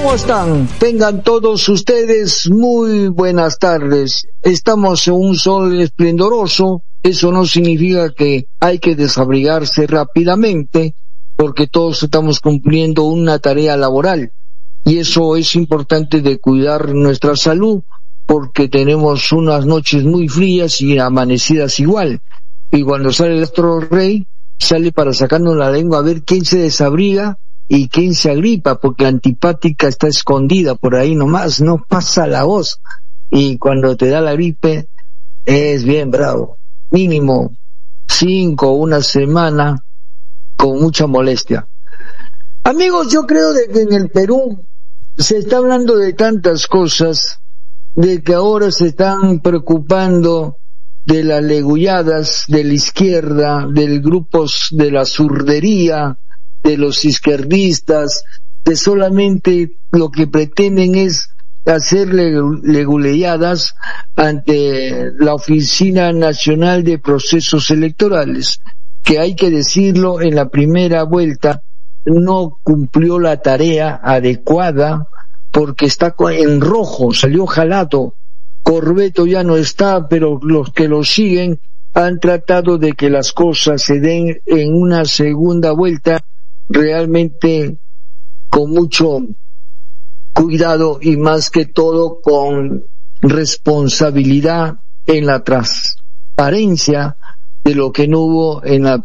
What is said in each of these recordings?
¿Cómo están? Tengan todos ustedes muy buenas tardes. Estamos en un sol esplendoroso. Eso no significa que hay que desabrigarse rápidamente, porque todos estamos cumpliendo una tarea laboral. Y eso es importante de cuidar nuestra salud, porque tenemos unas noches muy frías y amanecidas igual. Y cuando sale el astro rey, sale para sacarnos la lengua a ver quién se desabriga y quién se agripa, porque la antipática está escondida por ahí nomás, no pasa la voz. Y cuando te da la gripe, es bien bravo. Mínimo 5 o una semana con mucha molestia. Amigos, yo creo de que en el Perú se está hablando de tantas cosas, de que ahora se están preocupando de las legulladas de la izquierda, del grupos de la zurdería, de los izquierdistas, que solamente lo que pretenden es hacer leguleyadas ante la Oficina Nacional de Procesos Electorales, que hay que decirlo, en la primera vuelta no cumplió la tarea adecuada, porque está en rojo, salió jalado. Corbeto ya no está, pero los que lo siguen han tratado de que las cosas se den en una segunda vuelta realmente con mucho cuidado y más que todo con responsabilidad en la transparencia de lo que no hubo en el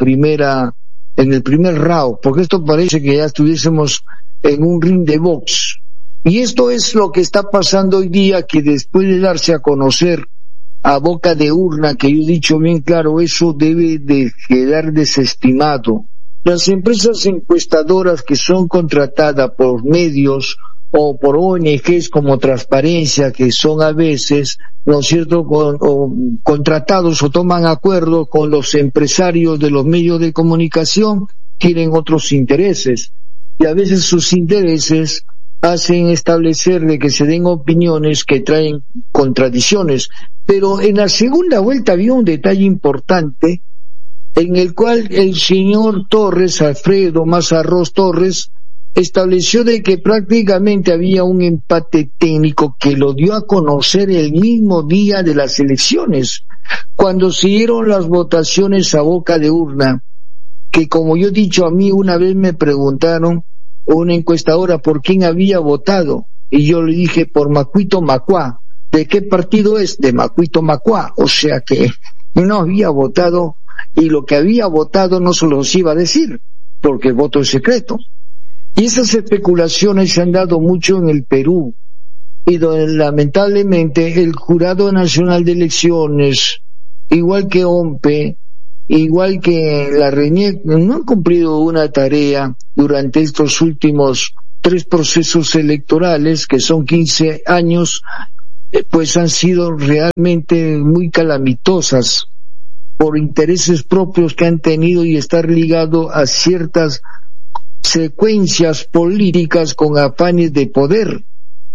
primer round, porque esto parece que ya estuviésemos en un ring de box. Y esto es lo que está pasando hoy día, que después de darse a conocer a boca de urna, que yo he dicho bien claro, eso debe de quedar desestimado. Las empresas encuestadoras que son contratadas por medios o por ONGs como Transparencia, que son a veces, ¿no es cierto?, contratados o toman acuerdo con los empresarios de los medios de comunicación, tienen otros intereses. Y a veces sus intereses hacen establecer de que se den opiniones que traen contradicciones. Pero en la segunda vuelta había un detalle importante, en el cual el señor Torres, Alfredo Mazarrós Torres, estableció de que prácticamente había un empate técnico que lo dio a conocer el mismo día de las elecciones, cuando se dieron las votaciones a boca de urna, que como yo he dicho, a mí una vez me preguntaron, una encuestadora, por quién había votado, y yo le dije por Macuito Macuá. ¿De qué partido es? De Macuito Macuá. O sea que no había votado, y lo que había votado no se los iba a decir, porque el voto es secreto. Y esas especulaciones se han dado mucho en el Perú, y donde lamentablemente el Jurado Nacional de Elecciones, igual que OMPE, igual que la RENIEC, no han cumplido una tarea durante estos últimos 3 procesos electorales, que son 15 años, pues han sido realmente muy calamitosas por intereses propios que han tenido y estar ligado a ciertas secuencias políticas con afanes de poder.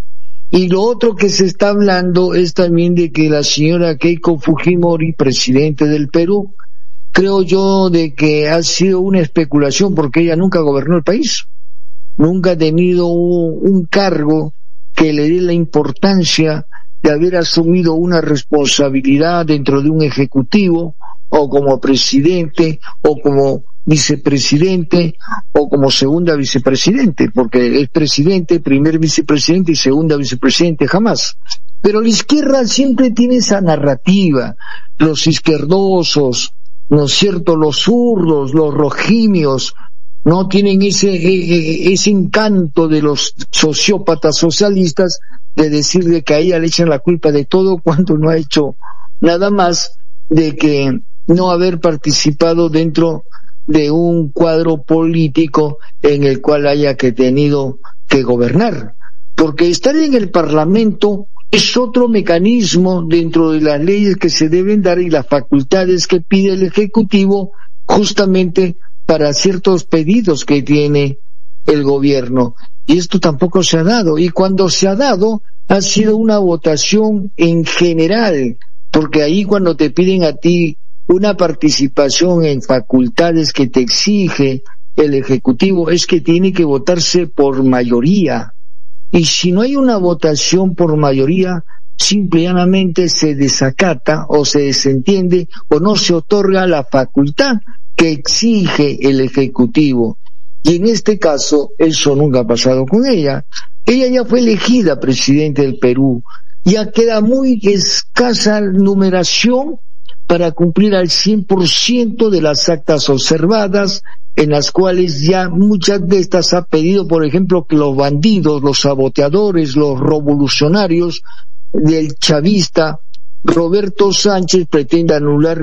Y lo otro que se está hablando es también de que la señora Keiko Fujimori, presidente del Perú, creo yo de que ha sido una especulación, porque ella nunca gobernó el país, nunca ha tenido un cargo que le dé la importancia de haber asumido una responsabilidad dentro de un ejecutivo, o como presidente, o como vicepresidente, o como segunda vicepresidente, porque es presidente, primer vicepresidente y segunda vicepresidente jamás. Pero la izquierda siempre tiene esa narrativa, los izquierdosos, ¿no es cierto?, los zurdos, los rojimios, no tienen ese encanto de los sociópatas socialistas de decirle que a ella le echan la culpa de todo cuando no ha hecho nada más de que no haber participado dentro de un cuadro político en el cual haya que tenido que gobernar. Porque estar en el Parlamento es otro mecanismo dentro de las leyes que se deben dar y las facultades que pide el Ejecutivo justamente para ciertos pedidos que tiene el gobierno. Y esto tampoco se ha dado. Y cuando se ha dado, ha sido una votación en general, porque ahí cuando te piden a ti una participación en facultades que te exige el Ejecutivo, es que tiene que votarse por mayoría. y si no hay una votación por mayoría, simple y llanamente se desacata o se desentiende o no se otorga la facultad que exige el Ejecutivo. Y en este caso, eso nunca ha pasado con ella. Ella ya fue elegida presidente del Perú. Ya queda muy escasa numeración para cumplir al 100% de las actas observadas, en las cuales ya muchas de estas ha pedido, por ejemplo, que los bandidos, los saboteadores, los revolucionarios del chavista Roberto Sánchez pretenda anular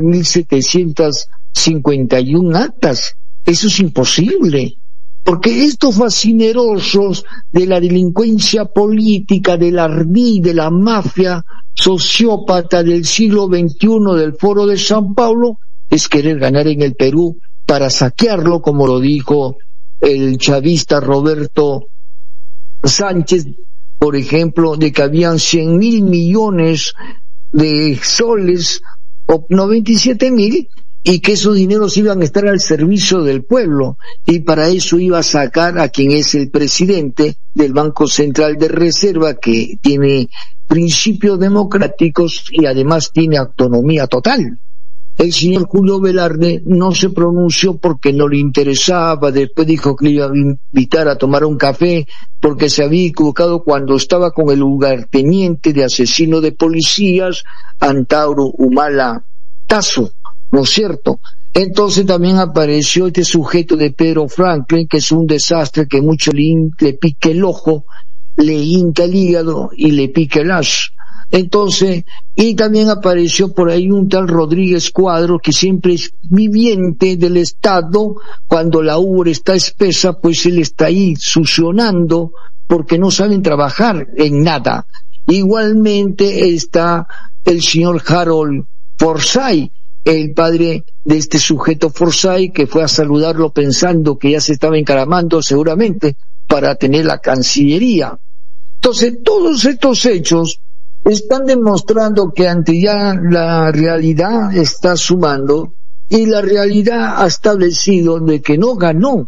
1.751 actas. Eso es imposible, porque estos fascinerosos de la delincuencia política, del ardid, de la mafia sociópata del siglo XXI del Foro de San Paulo, es querer ganar en el Perú para saquearlo, como lo dijo el chavista Roberto Sánchez, por ejemplo, de que habían 100.000 millones de soles o 97.000, y que esos dineros iban a estar al servicio del pueblo, y para eso iba a sacar a quien es el presidente del Banco Central de Reserva, que tiene principios democráticos y además tiene autonomía total. El señor Julio Velarde no se pronunció porque no le interesaba, después dijo que le iba a invitar a tomar un café porque se había equivocado cuando estaba con el lugarteniente de asesino de policías, Antauro Humala Tazo, ¿no es cierto? Entonces también apareció este sujeto de Pedro Franklin, que es un desastre, que mucho le pique el ojo, le hinca el hígado y le pique el as. Entonces, y también apareció por ahí un tal Rodríguez Cuadro, que siempre es viviente del Estado. Cuando la ubre está espesa, pues él está ahí succionando, porque no saben trabajar en nada. Igualmente está el señor Harold Forsyth, el padre de este sujeto Forsyth, que fue a saludarlo pensando que ya se estaba encaramando seguramente para tener la Cancillería. Entonces, todos estos hechos están demostrando que ante ya la realidad está sumando, y la realidad ha establecido de que no ganó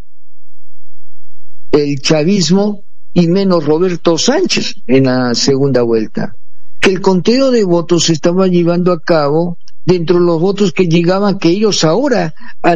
el chavismo y menos Roberto Sánchez en la segunda vuelta, que el conteo de votos se estaba llevando a cabo dentro de los votos que llegaban, que ellos ahora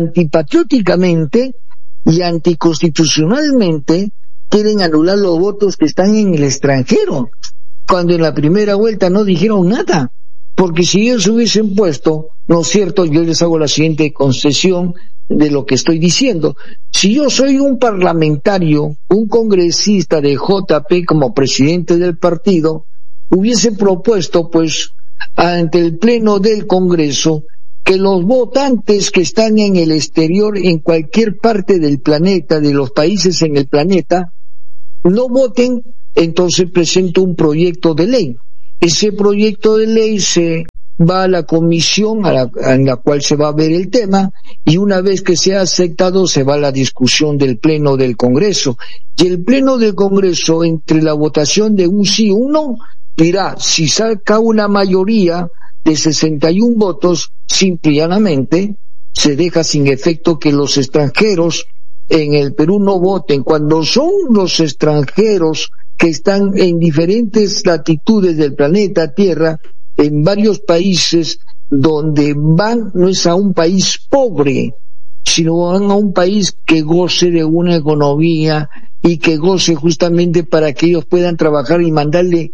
antipatrióticamente y anticonstitucionalmente quieren anular los votos que están en el extranjero, cuando en la primera vuelta no dijeron nada, porque si ellos hubiesen puesto, ¿no es cierto? Yo les hago la siguiente concesión de lo que estoy diciendo. Si yo soy un parlamentario, un congresista de JP como presidente del partido, hubiese propuesto, pues, ante el pleno del Congreso, que los votantes que están en el exterior, en cualquier parte del planeta, de los países en el planeta, no voten. Entonces presento un proyecto de ley. Ese proyecto de ley se va a la comisión en la cual se va a ver el tema, y una vez que sea aceptado se va a la discusión del pleno del Congreso, y el pleno del Congreso, entre la votación de un sí y un no, dirá si saca una mayoría de 61 votos, simple y llanamente se deja sin efecto que los extranjeros en el Perú no voten. Cuando son los extranjeros que están en diferentes latitudes del planeta Tierra, en varios países donde van, no es a un país pobre, sino van a un país que goce de una economía y que goce justamente para que ellos puedan trabajar y mandarle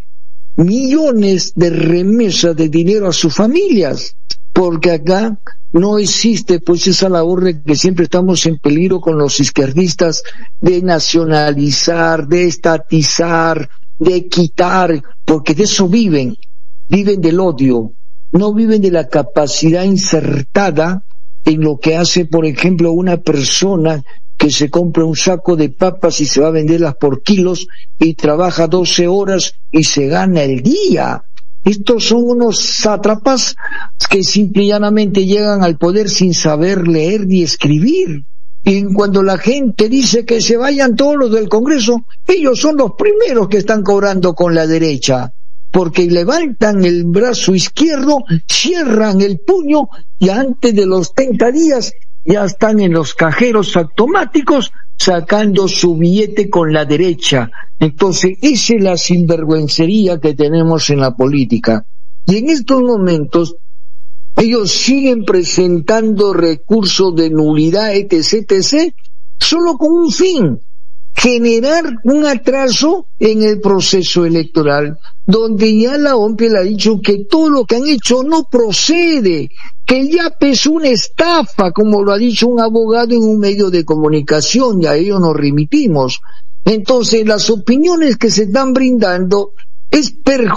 millones de remesas de dinero a sus familias, porque acá no existe pues esa labor de que siempre estamos en peligro con los izquierdistas, de nacionalizar, de estatizar, de quitar, porque de eso viven del odio, no viven de la capacidad insertada en lo que hace, por ejemplo, una persona que se compra un saco de papas y se va a venderlas por kilos y trabaja 12 horas y se gana el día. Estos son unos sátrapas que simple y llanamente llegan al poder sin saber leer ni escribir. Y cuando la gente dice que se vayan todos los del Congreso, ellos son los primeros que están cobrando con la derecha, porque levantan el brazo izquierdo, cierran el puño y antes de los 30 días ya están en los cajeros automáticos sacando su billete con la derecha. Entonces, esa es la sinvergüencería que tenemos en la política. Y en estos momentos, ellos siguen presentando recursos de nulidad, etc., etc., solo con un fin: generar un atraso en el proceso electoral, donde ya la OMP le ha dicho que todo lo que han hecho no procede, que el YAPE es una estafa, como lo ha dicho un abogado en un medio de comunicación, y a ello nos remitimos. Entonces, las opiniones que se están brindando es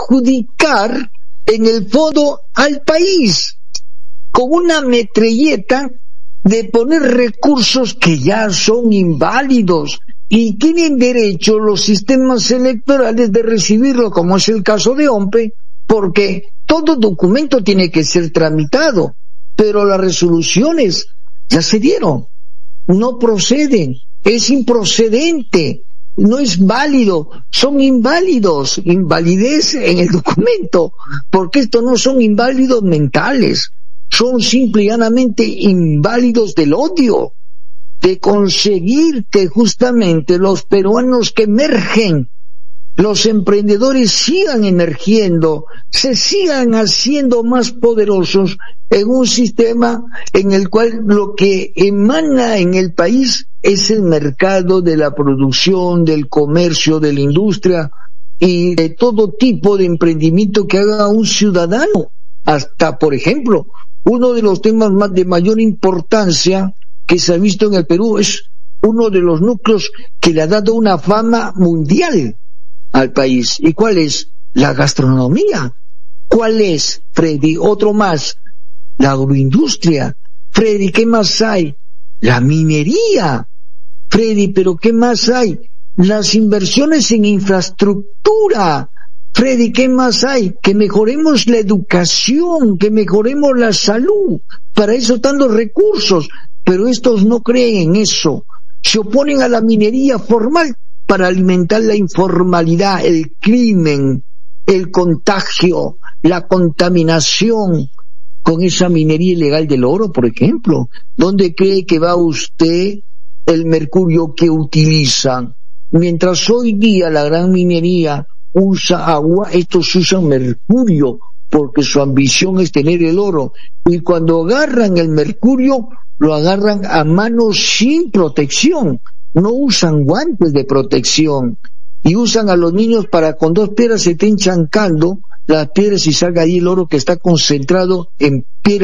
perjudicar en el fondo al país, con una metralleta de poner recursos que ya son inválidos, y tienen derecho los sistemas electorales de recibirlo, como es el caso de OMPE, porque todo documento tiene que ser tramitado, pero las resoluciones ya se dieron, no proceden, es improcedente, no es válido, son inválidos, invalidez en el documento, porque estos no son inválidos mentales, son simple y llanamente inválidos del odio, de conseguir que justamente los peruanos que emergen, los emprendedores sigan emergiendo, se sigan haciendo más poderosos en un sistema en el cual lo que emana en el país es el mercado de la producción, del comercio, de la industria y de todo tipo de emprendimiento que haga un ciudadano. Hasta, por ejemplo, uno de los temas de mayor importancia que se ha visto en el Perú es uno de los núcleos que le ha dado una fama mundial al país. ¿Y cuál es? La gastronomía. ¿Cuál es, Freddy? Otro más, la agroindustria. Freddy, ¿qué más hay? La minería. Freddy, ¿pero qué más hay? Las inversiones en infraestructura. Freddy, ¿qué más hay? Que mejoremos la educación, que mejoremos la salud. Para eso están los recursos. Pero estos no creen en eso. Se oponen a la minería formal para alimentar la informalidad, el crimen, el contagio, la contaminación con esa minería ilegal del oro, por ejemplo. ¿Dónde cree que va usted el mercurio que utilizan? Mientras hoy día la gran minería usa agua, estos usan mercurio, porque su ambición es tener el oro. Y cuando agarran el mercurio, lo agarran a mano sin protección, no usan guantes de protección, y usan a los niños para con 2 piedras se estén chancando las piedras y salga ahí el oro que está concentrado en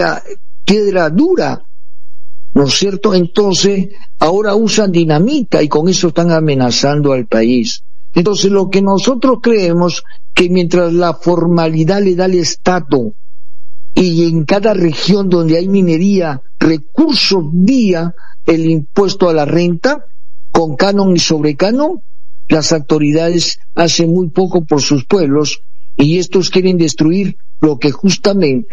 piedra dura, ¿no es cierto? Entonces, ahora usan dinamita y con eso están amenazando al país. Entonces, lo que nosotros creemos que mientras la formalidad le da el Estado, y en cada región donde hay minería, recursos vía el impuesto a la renta, con canon y sobrecanon, las autoridades hacen muy poco por sus pueblos, y estos quieren destruir lo que justamente